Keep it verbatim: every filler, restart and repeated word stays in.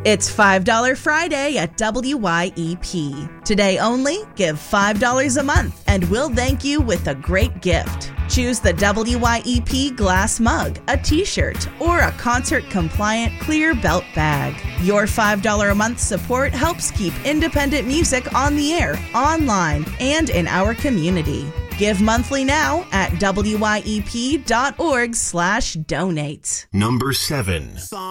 It's five dollars Friday at W Y E P. Today only, give five dollars a month and we'll thank you with a great gift. Choose the W Y E P glass mug, a t-shirt, or a concert-compliant clear belt bag. Your five dollars a month support helps keep independent music on the air, online, and in our community. Give monthly now at W Y E P dot org slash donate. Number seven.